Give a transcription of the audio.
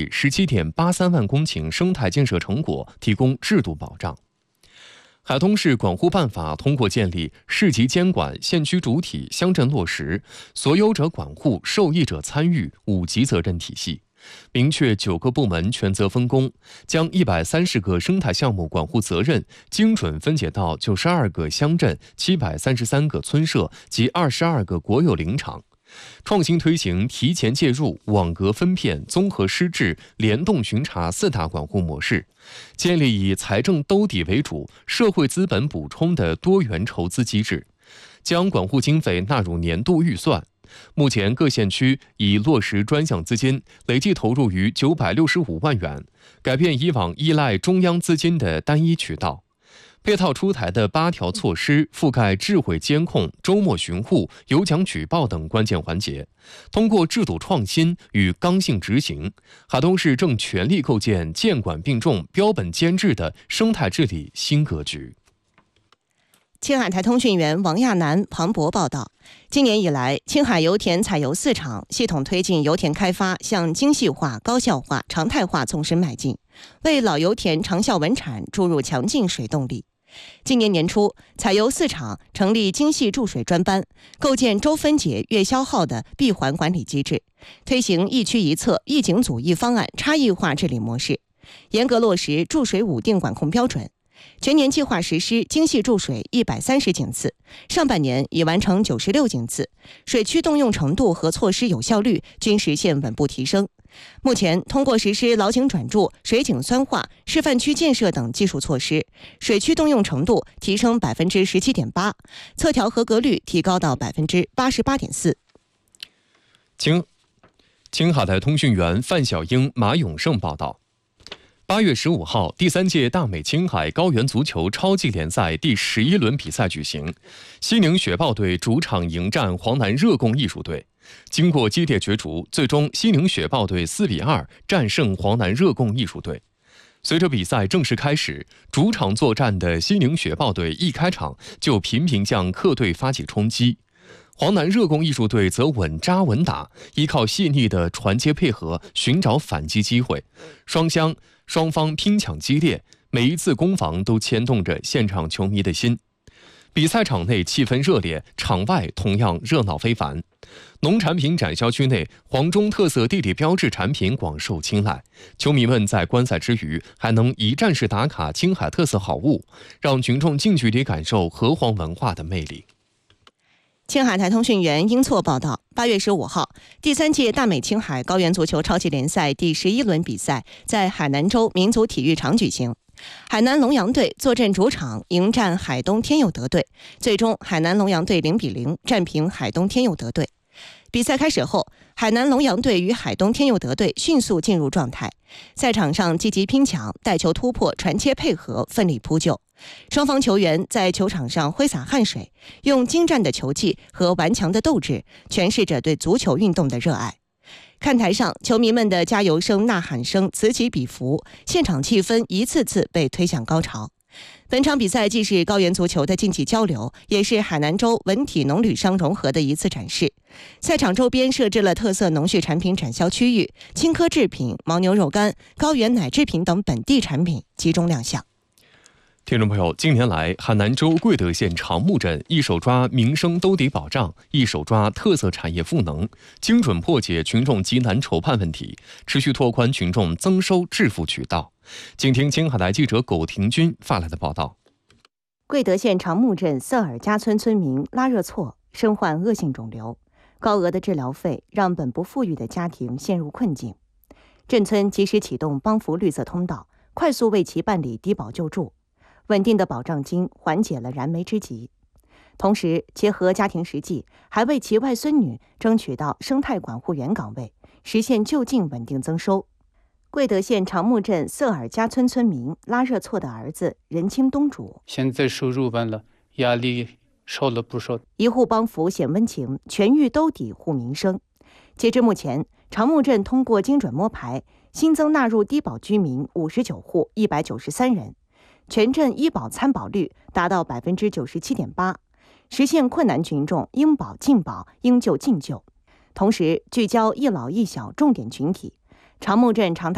17.83万公顷生态建设成果提供制度保障。海通市管护办法通过建立市级监管、县区主体、乡镇落实、所有者管护、受益者参与5级责任体系，明确9个部门权责分工，将130个生态项目管护责任精准分解到92个乡镇、733个村社及22个国有林场。创新推行提前介入、网格分片、综合施治、联动巡查4大管护模式，建立以财政兜底为主、社会资本补充的多元筹资机制，将管护经费纳入年度预算。目前各县区已落实专项资金，累计投入逾965万元，改变以往依赖中央资金的单一渠道。配套出台的8条措施覆盖智慧监控、周末巡护、有奖举报等关键环节。通过制度创新与刚性执行，海东市正全力构建监管并重、标本兼治的生态治理新格局。 青海台通讯员王亚楠、庞博报道，今年以来，青海油田采油4厂系统推进油田开发向精细化、高效化、常态化纵深迈进，为老油田长效稳产注入强劲水动力。今年年初，采油4厂成立精细注水专班，构建周分解、月消耗的闭环管理机制，推行一区一策、一景组一方案差异化治理模式，严格落实注水5定管控标准。全年计划实施精细注水130井次，上半年已完成96井次，水区动用程度和措施有效率均实现稳步提升。目前，通过实施老井转注、水井酸化、示范区建设等技术措施，水区动用程度提升17.8%，测调合格率提高到88.4%。 青海台通讯员范小英、马永胜报道。8月15号，第3届大美青海高原足球超级联赛第11轮比赛举行，西宁雪豹队主场迎战黄南热贡艺术队。经过激烈角逐，最终西宁雪豹队4比2战胜黄南热贡艺术队。随着比赛正式开始，主场作战的西宁雪豹队一开场就频频向客队发起冲击，黄南热贡艺术队则稳扎稳打，依靠细腻的传接配合寻找反击机会，双方拼抢激烈，每一次攻防都牵动着现场球迷的心。比赛场内气氛热烈，场外同样热闹非凡。农产品展销区内，黄中特色地理标志产品广受青睐，球迷们在观赛之余还能一站式打卡青海特色好物，让群众近距离感受河黄文化的魅力。 青海台通讯员英错报道，8月15号，第3届大美青海高原足球超级联赛第11轮比赛在海南州民族体育场举行。海南龙阳队坐镇主场迎战海东天佑德队，最终海南龙阳队0比0战平海东天佑德队。比赛开始后，海南龙阳队与海东天佑德队迅速进入状态，赛场上积极拼抢、带球突破、传切配合，奋力扑救。双方球员在球场上挥洒汗水，用精湛的球技和顽强的斗志诠释着对足球运动的热爱。看台上，球迷们的加油声、呐喊声此起彼伏，现场气氛一次次被推向高潮。本场比赛既是高原足球的竞技交流，也是海南州文体农旅商融合的一次展示。赛场周边设置了特色农畜产品展销区域，青稞制品、牦牛肉干、高原奶制品等本地产品集中亮相。 听众朋友，近年来，海南州贵德县长木镇一手抓民生兜底保障，一手抓特色产业赋能，精准破解群众急难愁盼问题，持续拓宽群众增收致富渠道。请听青海台记者苟廷军发来的报道。 贵德县长木镇瑟尔家村村民拉热措身患恶性肿瘤，高额的治疗费让本不富裕的家庭陷入困境。镇村及时启动帮扶绿色通道，快速为其办理低保救助。稳定的保障金缓解了燃眉之急，同时结合家庭实际，还为其外孙女争取到生态管护员岗位，实现就近稳定增收。贵德县长木镇瑟尔家村村民拉热措的儿子任清东主， 现在收入完了，压力少了不少。 一户帮扶显温情，全域兜底护民生。截至目前，长木镇通过精准摸排，新增纳入低保居民59户193人。全镇医保参保率达到97.8%，实现困难群众应保尽保、应救尽救。同时，聚焦一老一小重点群体，长木镇常态